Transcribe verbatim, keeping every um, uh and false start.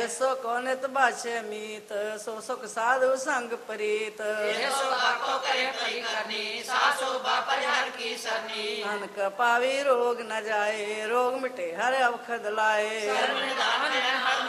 ਸੋ ਕੋ ਨਿਤ ਬਾਛੇ ਮੀਤ ਸੋ ਸੁਖ ਸਾਧੂ ਸੰਗ ਪ੍ਰੀਤ ਨਾਨਕ ਪਾਵੀ ਰੋਗ ਨ ਜਾਏ ਰੋਗ ਮਿਟੇ ਹਰ ਅਵਖਦ ਲਾਏ